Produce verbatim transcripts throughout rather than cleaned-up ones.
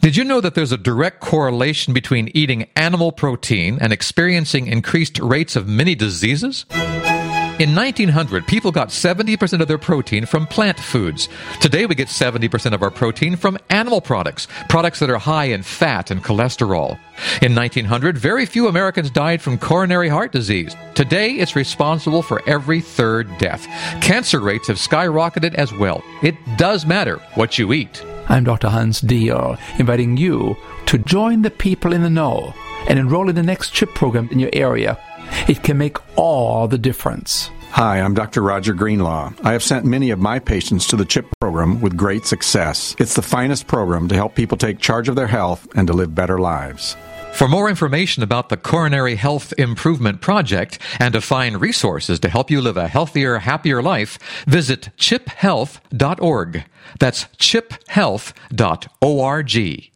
Did you know that there's a direct correlation between eating animal protein and experiencing increased rates of many diseases? In nineteen hundred, people got seventy percent of their protein from plant foods. Today, we get seventy percent of our protein from animal products, products that are high in fat and cholesterol. In nineteen hundred, very few Americans died from coronary heart disease. Today, it's responsible for every third death. Cancer rates have skyrocketed as well. It does matter what you eat. I'm Doctor Hans Diehl, inviting you to join the people in the know and enroll in the next CHIP program in your area. It can make all the difference. Hi, I'm Doctor Roger Greenlaw. I have sent many of my patients to the CHIP program with great success. It's the finest program to help people take charge of their health and to live better lives. For more information about the Coronary Health Improvement Project and to find resources to help you live a healthier, happier life, visit chip health dot org. That's chip health dot org.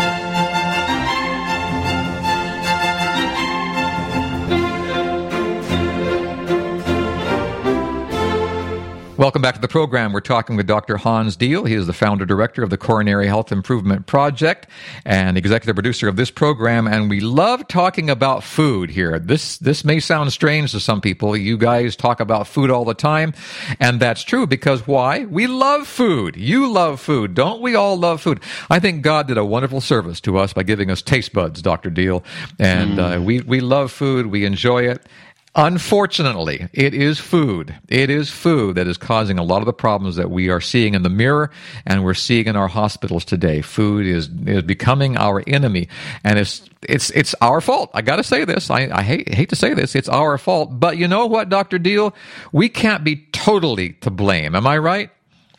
Welcome back to the program. We're talking with Doctor Hans Diehl. He is the founder-director of the Coronary Health Improvement Project and executive producer of this program. And we love talking about food here. This this may sound strange to some people. You guys talk about food all the time. And that's true because why? We love food. You love food. Don't we all love food? I think God did a wonderful service to us by giving us taste buds, Doctor Diehl. And mm. uh, we, we love food. We enjoy it. Unfortunately, it is food. It is food that is causing a lot of the problems that we are seeing in the mirror and we're seeing in our hospitals today. Food is is becoming our enemy, and it's it's it's our fault. I got to say this. I, I hate hate to say this. It's our fault. But you know what, Doctor Diehl? We can't be totally to blame. Am I right?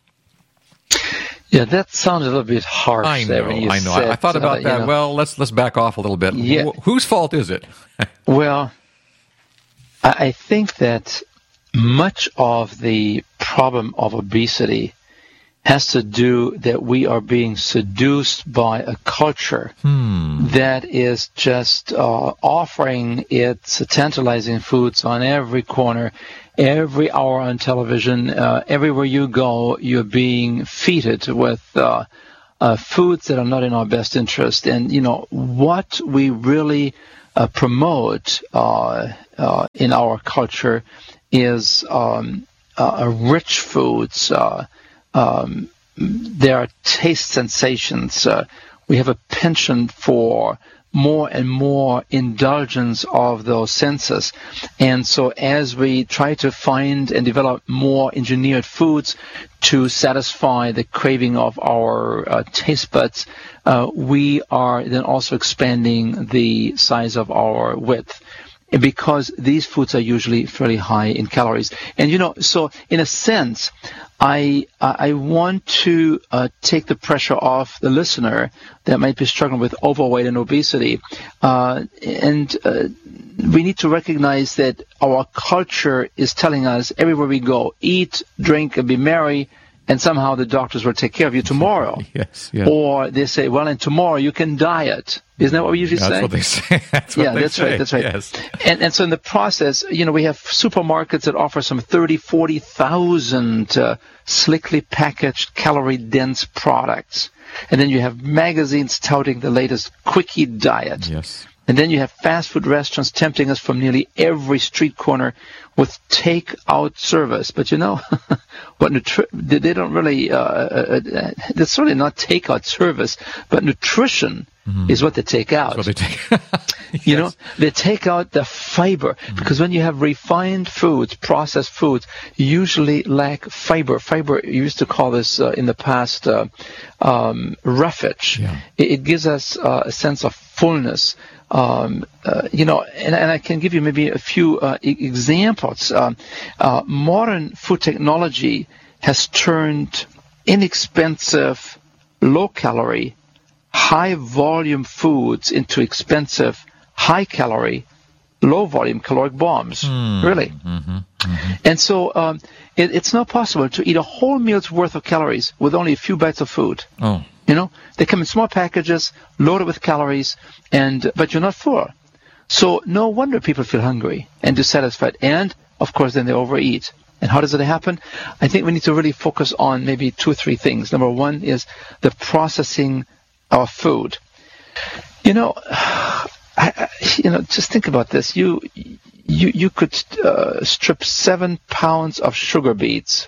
Yeah, that sounded a little bit harsh. I know. There when you I know. Said, I, I thought about uh, that. You know, well, let's let's back off a little bit. Yeah. Wh- whose fault is it? Well, I think that much of the problem of obesity has to do that we are being seduced by a culture hmm. that is just uh, offering its tantalizing foods on every corner, every hour on television. Uh, everywhere you go, you're being feeded with uh, uh, foods that are not in our best interest. And, you know, what we really uh, promote uh, uh, in our culture is um, uh, rich foods. Uh, um, there are taste sensations. Uh, we have a penchant for more and more indulgence of those senses. And so as we try to find and develop more engineered foods to satisfy the craving of our uh, taste buds, uh, we are then also expanding the size of our width, because these foods are usually fairly high in calories. And, you know, so in a sense, I I want to uh, take the pressure off the listener that might be struggling with overweight and obesity. Uh, and uh, we need to recognize that our culture is telling us everywhere we go, eat, drink, and be merry, and somehow the doctors will take care of you tomorrow. Yes, yes. Or they say, well, and tomorrow you can diet. Isn't that what we usually that's say? What they say. That's what yeah, they that's say. right. That's right. Yes. And and so in the process, you know, we have supermarkets that offer some thirty, forty thousand uh, slickly packaged, calorie-dense products, and then you have magazines touting the latest quickie diet. Yes. And then you have fast food restaurants tempting us from nearly every street corner with take-out service. But you know, what nutri- they don't really, uh, uh, uh, that's really not take-out service, but nutrition mm-hmm. is what they take out. That's what they take. Yes. You know, they take out the fiber, mm-hmm. because when you have refined foods, processed foods, usually lack fiber. Fiber, you used to call this uh, in the past uh, um, roughage. Yeah. It, it gives us uh, a sense of fullness. Um, uh, you know, and, and I can give you maybe a few uh, e- examples. Um, uh, modern food technology has turned inexpensive, low-calorie, high-volume foods into expensive, high-calorie, low-volume caloric bombs. Mm. Really. Mm-hmm. Mm-hmm. And so um, it, it's not possible to eat a whole meal's worth of calories with only a few bites of food. Oh. You know, they come in small packages, loaded with calories, and but you're not full. So no wonder people feel hungry and dissatisfied. And, of course, then they overeat. And how does it happen? I think we need to really focus on maybe two or three things. Number one is the processing our food. You know, I, I, you know, just think about this. You you you could uh, strip seven pounds of sugar beets.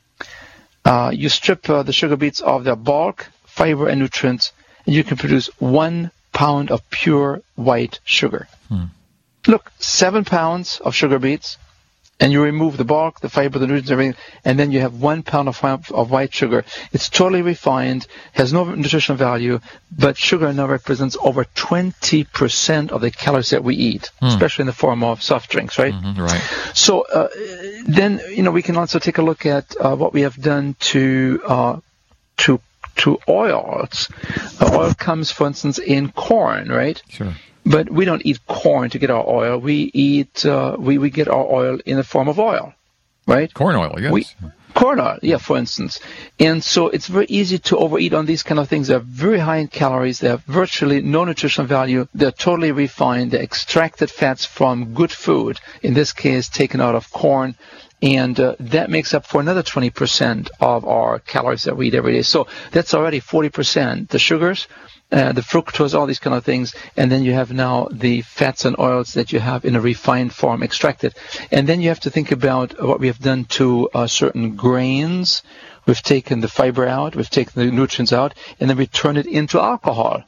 Uh, you strip uh, the sugar beets of their bulk, fiber, and nutrients, and you can produce one pound of pure white sugar. Hmm. Look, seven pounds of sugar beets, and you remove the bulk, the fiber, the nutrients, everything, and then you have one pound of, of white sugar. It's totally refined, has no nutritional value, but sugar now represents over twenty percent of the calories that we eat, hmm. especially in the form of soft drinks, right? Mm-hmm, right. So uh, then, you know, we can also take a look at uh, what we have done to uh, to to oils. Uh, oil comes, for instance, in corn, right? Sure. But we don't eat corn to get our oil. We eat, uh, we, we get our oil in the form of oil, right? Corn oil, yes. We, corn oil, yeah, for instance. And so it's very easy to overeat on these kind of things. They're very high in calories. They have virtually no nutritional value. They're totally refined. They're extracted fats from good food, in this case, taken out of corn. And uh, that makes up for another twenty percent of our calories that we eat every day. So that's already forty percent. The sugars, uh, the fructose, all these kind of things. And then you have now the fats and oils that you have in a refined form extracted. And then you have to think about what we have done to uh, certain grains. We've taken the fiber out, we've taken the nutrients out, and then we turn it into alcohol.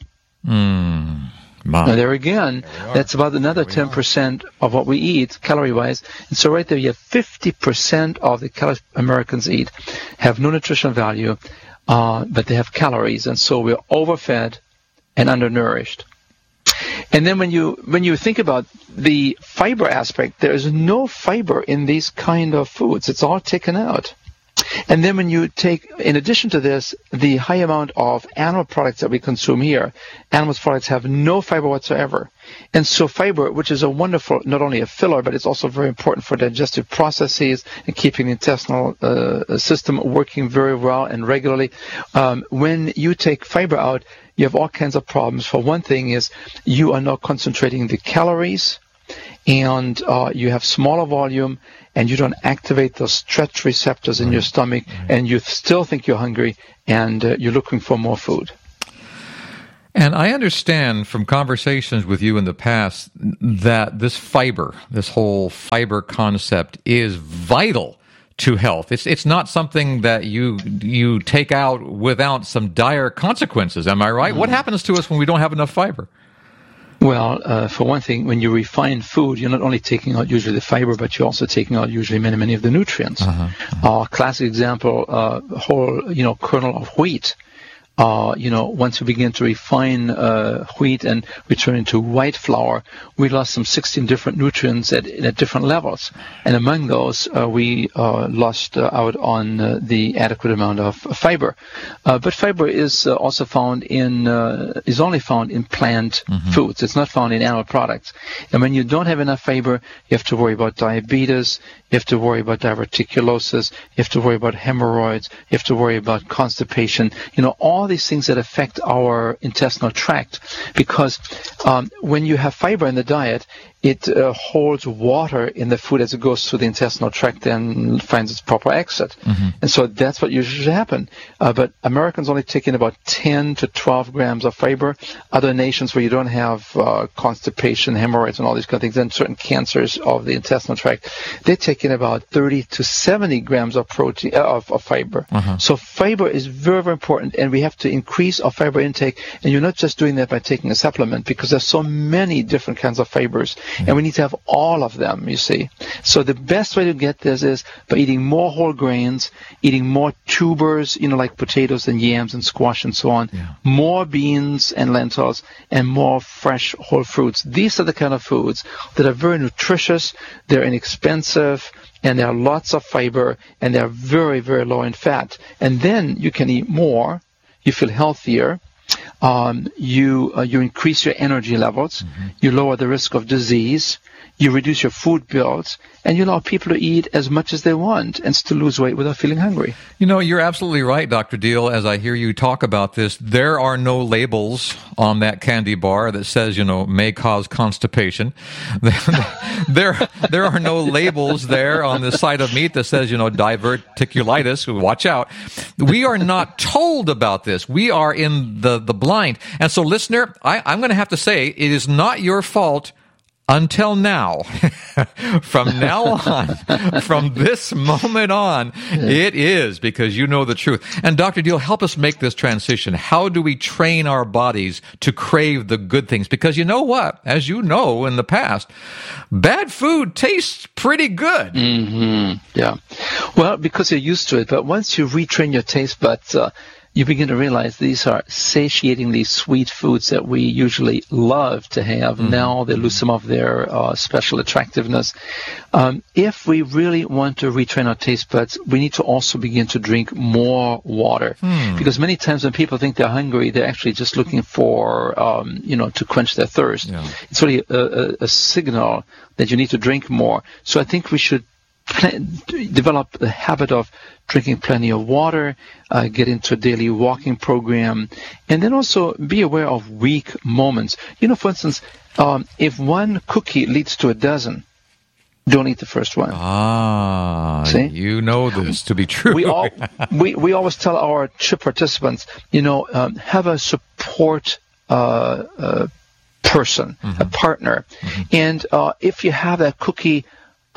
Mm. Now, there again, there that's about another ten percent of what we eat, calorie-wise. And so right there, you have fifty percent of the calories Americans eat have no nutritional value, uh, but they have calories. And so we're overfed and undernourished. And then when you when you think about the fiber aspect, there is no fiber in these kind of foods. It's all taken out. And then when you take, in addition to this, the high amount of animal products that we consume here, animal products have no fiber whatsoever. And so fiber, which is a wonderful, not only a filler, but it's also very important for digestive processes and keeping the intestinal uh, system working very well and regularly. Um, when you take fiber out, you have all kinds of problems. For one thing is you are not concentrating the calories, and uh, you have smaller volume, and you don't activate those stretch receptors in right. your stomach, right. and you still think you're hungry, and uh, you're looking for more food. And I understand from conversations with you in the past that this fiber, this whole fiber concept, is vital to health. It's it's not something that you you take out without some dire consequences. Am I right? Mm-hmm. What happens to us when we don't have enough fiber? Well, uh, for one thing, when you refine food, you're not only taking out usually the fiber, but you're also taking out usually many, many of the nutrients. Uh-huh, uh-huh. Uh, classic example, uh, whole, you know, kernel of wheat. Uh, you know, once we begin to refine uh, wheat and we turn into white flour, we lost some sixteen different nutrients at, at different levels. And among those, uh, we uh, lost uh, out on uh, the adequate amount of fiber. Uh, but fiber is uh, also found in, uh, is only found in plant mm-hmm. foods. It's not found in animal products. And when you don't have enough fiber, you have to worry about diabetes, you have to worry about diverticulosis, you have to worry about hemorrhoids, you have to worry about constipation, you know, all these things that affect our intestinal tract, because um, when you have fiber in the diet, it uh, holds water in the food as it goes through the intestinal tract and finds its proper exit. Mm-hmm. And so that's what usually should happen. Uh, but Americans only take in about ten to twelve grams of fiber. Other nations where you don't have uh, constipation, hemorrhoids, and all these kind of things, and certain cancers of the intestinal tract, they take in about thirty to seventy grams of protein, uh, of, of fiber. Uh-huh. So fiber is very, very important, and we have to increase our fiber intake. And you're not just doing that by taking a supplement, because there's so many different kinds of fibers. And we need to have all of them, you see. So the best way to get this is by eating more whole grains, eating more tubers, you know, like potatoes and yams and squash and so on, yeah. more beans and lentils, and more fresh whole fruits. These are the kind of foods that are very nutritious, they're inexpensive, and there are lots of fiber, and they're very, very low in fat. And then you can eat more, you feel healthier, Um, you uh, you increase your energy levels, mm-hmm. you lower the risk of disease, you reduce your food bills, and you allow people to eat as much as they want and still lose weight without feeling hungry. You know, you're absolutely right, Doctor Deal. As I hear you talk about this, there are no labels on that candy bar that says, you know, may cause constipation. there, there are no labels there on the side of meat that says, you know, diverticulitis. Watch out. We are not told about this. We are in the, the blind. And so, listener, I, I'm going to have to say, it is not your fault until now. From now on, from this moment on, it is, because you know the truth. And Doctor Deal, help us make this transition. How do we train our bodies to crave the good things? Because you know what? As you know in the past, bad food tastes pretty good. Mm-hmm. Yeah. Well, because you're used to it. But once you retrain your taste buds, uh, you begin to realize these are satiatingly sweet foods that we usually love to have. Mm-hmm. Now they lose some of their uh, special attractiveness. Um, if we really want to retrain our taste buds, we need to also begin to drink more water. Mm. Because many times when people think they're hungry, they're actually just looking for, um, you know, to quench their thirst. Yeah. It's really a, a, a signal that you need to drink more. So I think we should Pl- develop the habit of drinking plenty of water, uh, get into a daily walking program, and then also be aware of weak moments. You know, for instance, um, if one cookie leads to a dozen, don't eat the first one. Ah, See? You know this to be true. we, all, we, we always tell our CHIP participants, you know, um, have a support uh, uh, person, mm-hmm. a partner. Mm-hmm. And uh, if you have that cookie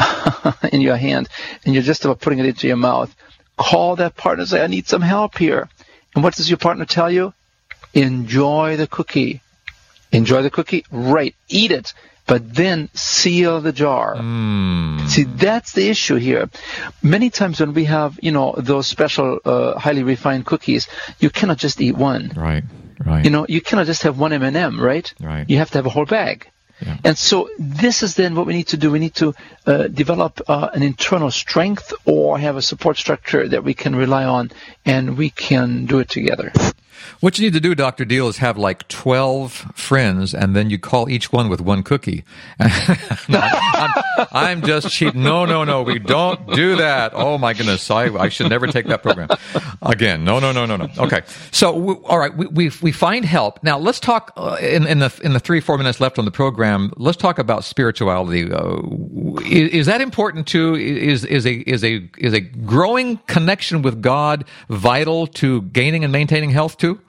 in your hand, and you're just about putting it into your mouth, call that partner and say, I need some help here. And what does your partner tell you? Enjoy the cookie. Enjoy the cookie? Right. Eat it. But then seal the jar. Mm. See, that's the issue here. Many times when we have, you know, those special, uh, highly refined cookies, you cannot just eat one. Right, right. You know, you cannot just have one M and M, right? Right. You have to have a whole bag. Yeah. And so this is then what we need to do. We need to uh, develop uh, an internal strength or have a support structure that we can rely on, and we can do it together. What you need to do, Doctor Deal, is have like twelve friends, and then you call each one with one cookie. no, I'm, I'm just cheating. No, no, no, we don't do that. Oh, my goodness. I, I should never take that program again. No, no, no, no, no. Okay. So, we, all right, we, we we find help. Now, let's talk uh, in, in the in the three, four minutes left on the program. Let's talk about spirituality. Uh, is, is that important too? Is is a is a is a growing connection with God vital to gaining and maintaining health too?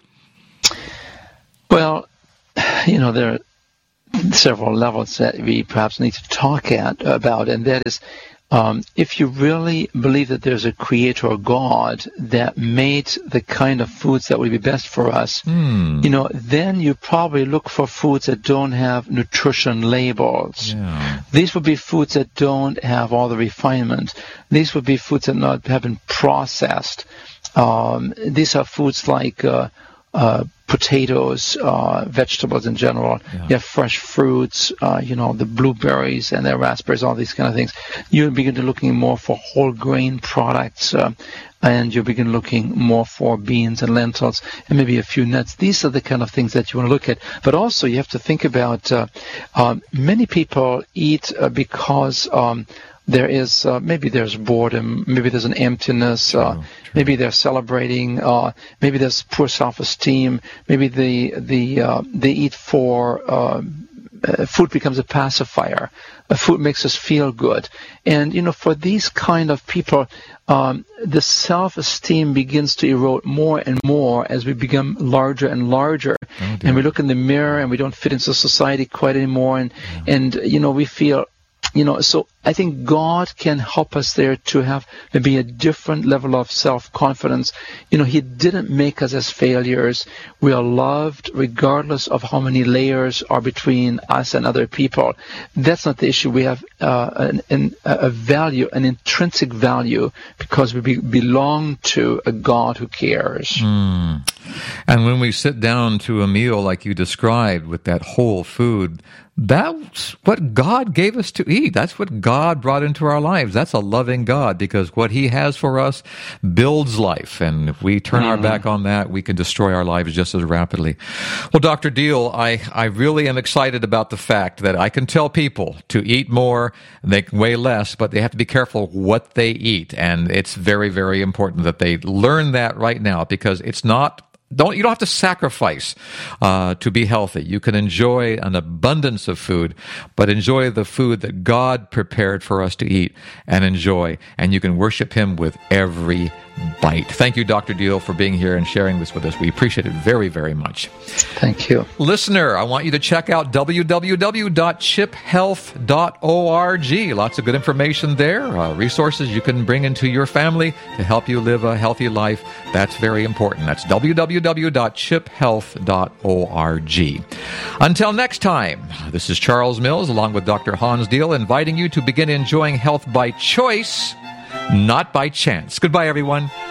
Well, you know, there are several levels that we perhaps need to talk at about, and that is, um, if you really believe that there's a creator God that made the kind of foods that would be best for us, mm. you know, then you probably look for foods that don't have nutrition labels. Yeah. These would be foods that don't have all the refinement. These would be foods that not have been processed. Um, these are foods like uh, uh, potatoes, uh, vegetables in general. Yeah. You have fresh fruits, uh, you know, the blueberries and the raspberries, all these kind of things. You begin to looking more for whole grain products, uh, and you begin looking more for beans and lentils and maybe a few nuts. These are the kind of things that you want to look at. But also you have to think about uh, um, many people eat uh, because um, there is, uh, maybe there's boredom, maybe there's an emptiness, uh, true, true. maybe they're celebrating, uh, maybe there's poor self-esteem, maybe the, the, uh, they eat for, uh, uh, food becomes a pacifier. Uh, food makes us feel good. And, you know, for these kind of people, um, the self-esteem begins to erode more and more as we become larger and larger. Oh, and we look in the mirror and we don't fit into society quite anymore. And, yeah. and you know, we feel, you know, so I think God can help us there to have maybe a different level of self-confidence. You know, He didn't make us as failures. We are loved regardless of how many layers are between us and other people. That's not the issue. We have uh, an, an, a value, an intrinsic value, because we be, belong to a God who cares. Mm. And when we sit down to a meal like you described with that whole food, that's what God gave us to eat. That's what God brought into our lives. That's a loving God, because what he has for us builds life. And if we turn mm. our back on that, we can destroy our lives just as rapidly. Well, Doctor Deal, I, I really am excited about the fact that I can tell people to eat more, they can weigh less, but they have to be careful what they eat. And it's very, very important that they learn that right now, because it's not Don't you don't have to sacrifice uh, to be healthy. You can enjoy an abundance of food, but enjoy the food that God prepared for us to eat and enjoy, and you can worship him with every bite. Thank you, Doctor Deal, for being here and sharing this with us. We appreciate it very, very much. Thank you. Listener, I want you to check out w w w dot chip health dot org. Lots of good information there, uh, resources you can bring into your family to help you live a healthy life. That's very important. That's w w w dot chip health dot org. Until next time, this is Charles Mills along with Doctor Hans Deal, inviting you to begin enjoying health by choice, not by chance. Goodbye, everyone.